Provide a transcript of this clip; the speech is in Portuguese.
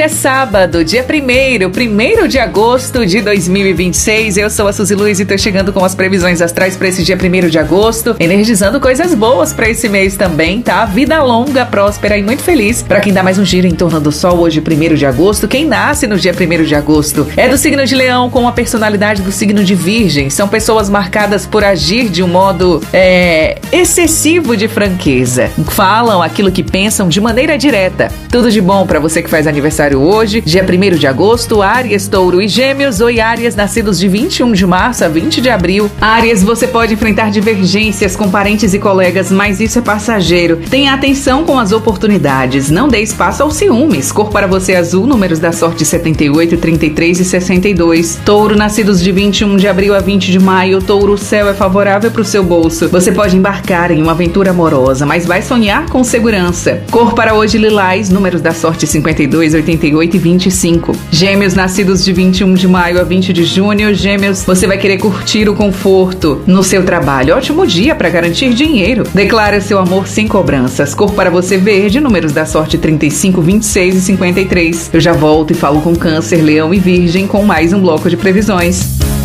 É sábado, dia 1º de agosto de 2026. Eu sou a Suzy Luiz e tô chegando com as previsões astrais para esse dia 1º de agosto, energizando coisas boas para esse mês também, tá? Vida longa, próspera e muito feliz para quem dá mais um giro em torno do sol hoje, 1º de agosto. Quem nasce no dia 1º de agosto é do signo de Leão, com a personalidade do signo de Virgem. São pessoas marcadas por agir de um modo excessivo de franqueza. Falam aquilo que pensam de maneira direta. Tudo de bom para você que faz aniversário hoje, dia 1º de agosto, Áries, Touro e Gêmeos. Oi, Áries, nascidos de 21 de março a 20 de abril. Áries, você pode enfrentar divergências com parentes e colegas, mas isso é passageiro. Tenha atenção com as oportunidades, não dê espaço aos ciúmes. Cor para você azul, números da sorte 78, 33 e 62. Touro, nascidos de 21 de abril a 20 de maio. Touro, o céu é favorável para o seu bolso. Você pode embarcar em uma aventura amorosa, mas vai sonhar com segurança. Cor para hoje lilás, números da sorte 52, 88 e 25. Gêmeos, nascidos de 21 de maio a 20 de junho. Gêmeos, você vai querer curtir o conforto no seu trabalho. Ótimo dia para garantir dinheiro. Declara seu amor sem cobranças. Cor para você verde, números da sorte 35, 26 e 53. Eu já volto e falo com Câncer, Leão e Virgem com mais um bloco de previsões.